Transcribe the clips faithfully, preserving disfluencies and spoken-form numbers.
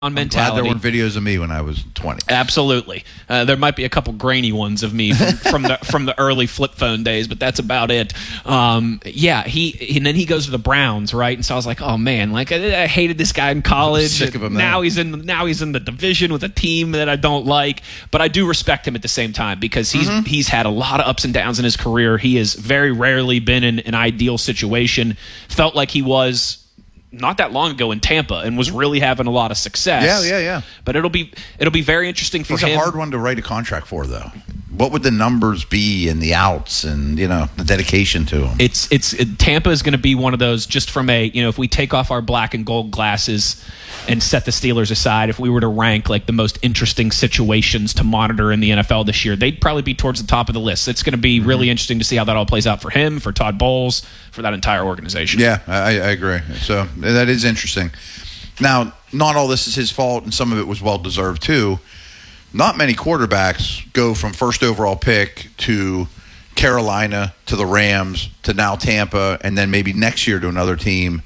I'm mentality. glad there weren't videos of me when I was twenty. Absolutely. Uh, there might be a couple grainy ones of me from, from the from the early flip phone days, but that's about it. Um, yeah, he and then he goes to the Browns, right? And so I was like, oh man, like I, I hated this guy in college. Sick of him now now. he's in now he's in the division with a team that I don't like, but I do respect him at the same time because he's mm-hmm. he's had a lot of ups and downs in his career. He has very rarely been in an ideal situation. Felt like he was not that long ago in Tampa and was really having a lot of success. Yeah, yeah, yeah. But it'll be it'll be very interesting for He's him. He's a hard one to write a contract for, though. What would the numbers be and the outs and, you know, the dedication to him? It's it's it, Tampa is going to be one of those just from a, you know, if we take off our black and gold glasses and set the Steelers aside, if we were to rank like the most interesting situations to monitor in the N F L this year, they'd probably be towards the top of the list. It's going to be mm-hmm. really interesting to see how that all plays out for him, for Todd Bowles, for that entire organization. Yeah, I, I agree. So that is interesting. Now, not all this is his fault, and some of it was well-deserved too. Not many quarterbacks go from first overall pick to Carolina to the Rams to now Tampa, and then maybe next year to another team.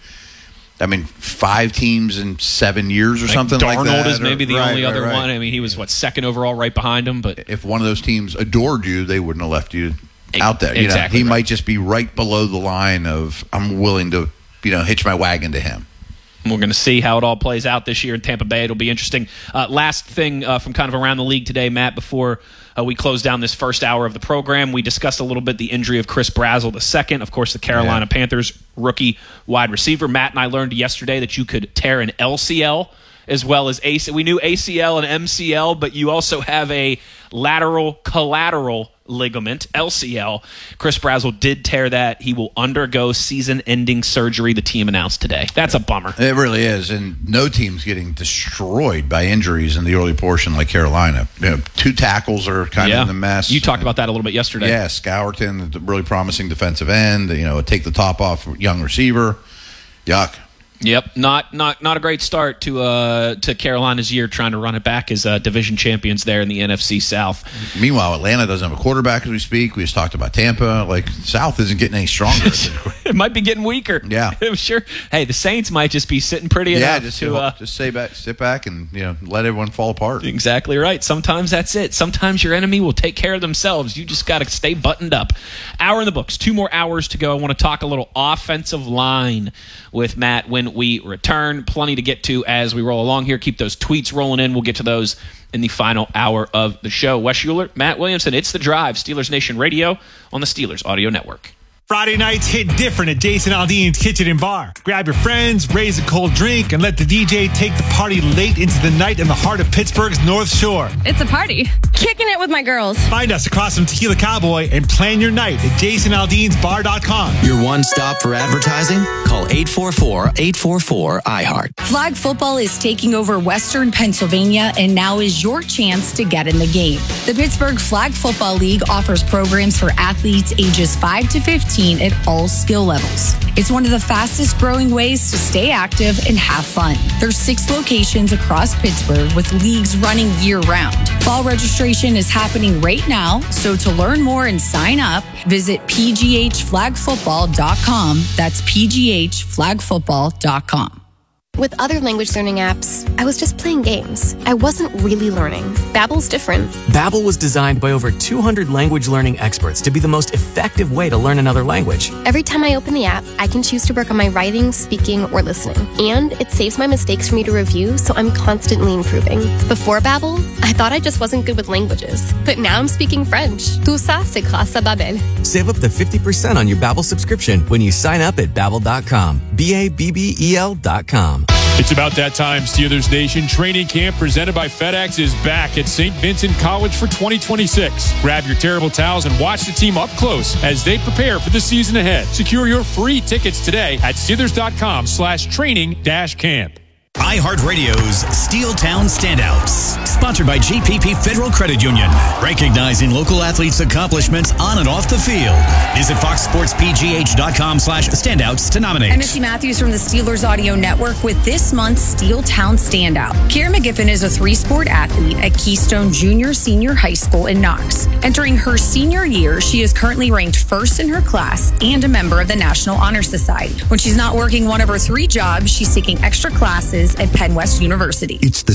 I mean, five teams in seven years or like something Darnold like that. Darnold is maybe or, the right, only right, other right. one. I mean, he was, what, second overall right behind him? But if one of those teams adored you, they wouldn't have left you out there. You exactly know, he right. might just be right below the line of I'm willing to, you know, hitch my wagon to him. We're going to see how it all plays out this year in Tampa Bay. It'll be interesting. Uh, last thing uh, from kind of around the league today, Matt, before uh, we close down this first hour of the program, we discussed a little bit the injury of Chris Brazzell the second, of course, the Carolina yeah. Panthers rookie wide receiver. Matt and I learned yesterday that you could tear an L C L as well as A C L. We knew A C L and M C L, but you also have a lateral collateral ligament, L C L. Chris Brazzell did tear that. He will undergo season-ending surgery, the team announced today. That's a bummer. It really is, and no team's getting destroyed by injuries in the early portion like Carolina. You know, two tackles are kind yeah. of in the mess. You talked about that a little bit yesterday. Yeah, Scourton, the really promising defensive end, you know, take the top off young receiver. Yuck. Yep, not not not a great start to uh to Carolina's year trying to run it back as uh, division champions there in the N F C South. Meanwhile, Atlanta doesn't have a quarterback as we speak. We just talked about Tampa. Like, South isn't getting any stronger. It might be getting weaker. Yeah, sure. Hey, the Saints might just be sitting pretty yeah, enough just to uh, just stay back, sit back, and you know let everyone fall apart. Exactly right. Sometimes that's it. Sometimes your enemy will take care of themselves. You just got to stay buttoned up. Hour in the books. Two more hours to go. I want to talk a little offensive line with Matt when we return. Plenty to get to as we roll along here. Keep those tweets rolling in. We'll get to those in the final hour of the show. Wes Schuler, Matt Williamson, it's The Drive, Steelers Nation Radio on the Steelers Audio Network. Friday nights hit different at Jason Aldean's Kitchen and Bar. Grab your friends, raise a cold drink, and let the D J take the party late into the night in the heart of Pittsburgh's North Shore. It's a party. Kicking it with my girls. Find us across from Tequila Cowboy and plan your night at jason aldeans bar dot com. Your one stop for advertising? Call eight four four, eight four four, I heart. Flag football is taking over Western Pennsylvania, and now is your chance to get in the game. The Pittsburgh Flag Football League offers programs for athletes ages five to fifteen at all skill levels. It's one of the fastest growing ways to stay active and have fun. There's six locations across Pittsburgh with leagues running year round. Fall registration is happening right now, so to learn more and sign up, visit p g h flag football dot com. That's p g h flag football dot com. With other language learning apps, I was just playing games. I wasn't really learning. Babbel's different. Babbel was designed by over two hundred language learning experts to be the most effective way to learn another language. Every time I open the app, I can choose to work on my writing, speaking, or listening. And it saves my mistakes for me to review, so I'm constantly improving. Before Babbel, I thought I just wasn't good with languages. But now I'm speaking French. Tout ça, c'est grâce à Babbel. Save up to fifty percent on your Babbel subscription when you sign up at babbel dot com. B A B B E L dot com. It's about that time. Steelers Nation training camp presented by FedEx is back at Saint Vincent College for twenty twenty-six. Grab your terrible towels and watch the team up close as they prepare for the season ahead. Secure your free tickets today at Steelers dot com slash training dash camp. iHeartRadio's Steeltown Standouts, sponsored by G P P Federal Credit Union, recognizing local athletes' accomplishments on and off the field. Visit fox sports p g h dot com slash standouts to nominate. I'm Missy Matthews from the Steelers Audio Network with this month's Steeltown Standout. Kira McGiffin is a three-sport athlete at Keystone Junior Senior High School in Knox. Entering her senior year, she is currently ranked first in her class and a member of the National Honor Society. When she's not working one of her three jobs, she's taking extra classes at Penn West University. It's the